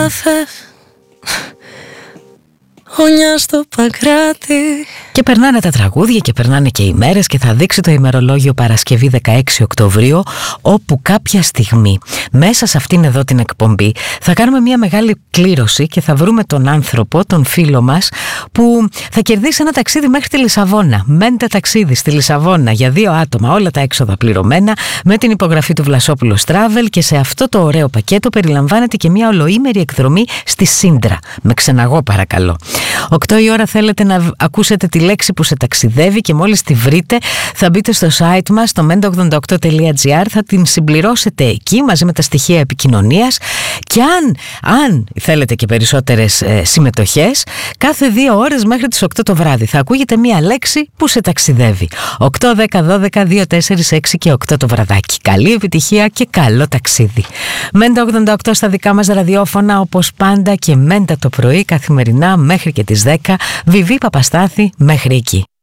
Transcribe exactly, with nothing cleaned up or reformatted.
θες, χωνιά στο Παγκράτη. Και περνάνε τα τραγούδια και περνάνε και οι μέρες και θα δείξει το ημερολόγιο Παρασκευή δεκαέξι Οκτωβρίου, όπου κάποια στιγμή μέσα σε αυτήν εδώ την εκπομπή θα κάνουμε μια μεγάλη κλήρωση και θα βρούμε τον άνθρωπο, τον φίλο μας, που θα κερδίσει ένα ταξίδι μέχρι τη Λισαβόνα. Μέντε ταξίδι στη Λισαβόνα για δύο άτομα, όλα τα έξοδα πληρωμένα, με την υπογραφή του Βλασόπουλος Travel, και σε αυτό το ωραίο πακέτο περιλαμβάνεται και μια ολοήμερη εκδρομή στη Σύντρα. Με ξεναγώ παρακαλώ. οκτώ η ώρα θέλετε να ακούσετε τη λέξη που σε ταξιδεύει και μόλις τη βρείτε θα μπείτε στο site μας, το μέντε ογδόντα οκτώ τελεία τζι άρ, θα την συμπληρώσετε εκεί μαζί με τα στοιχεία επικοινωνίας, και αν, αν θέλετε και περισσότερες ε, συμμετοχές, κάθε δύο ώρες μέχρι τις οκτώ το βράδυ θα ακούγεται μία λέξη που σε ταξιδεύει. οκτώ, δέκα, δώδεκα, δύο, τέσσερα, έξι και οκτώ το βραδάκι. Καλή επιτυχία και καλό ταξίδι. μέντε ογδόντα οκτώ στα δικά μας ραδιόφωνα όπως πάντα, και μέντε το πρωί καθημερινά μέχρι και τις δέκα. Βιβί Παπαστάθη μέχρι εκεί.